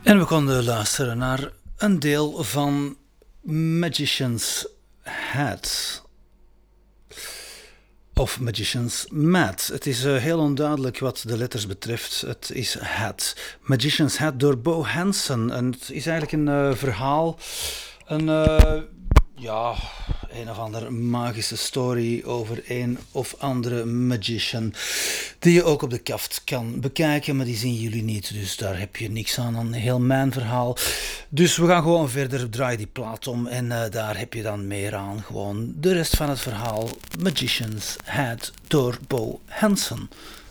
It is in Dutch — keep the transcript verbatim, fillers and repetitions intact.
En we konden luisteren naar een deel van Magician's Hat. Of Magician's Mat. Het is uh, heel onduidelijk wat de letters betreft. Het is Hat. Magician's Hat door Bo Hansen. En het is eigenlijk een uh, verhaal. Een, uh, ja, een of andere magische story over een of andere magician. Die je ook op de kaft kan bekijken, maar die zien jullie niet. Dus daar heb je niks aan, een heel mijn verhaal. Dus we gaan gewoon verder, draai die plaat om. En uh, daar heb je dan meer aan. Gewoon de rest van het verhaal. Magician's Hat door Bo Hansen.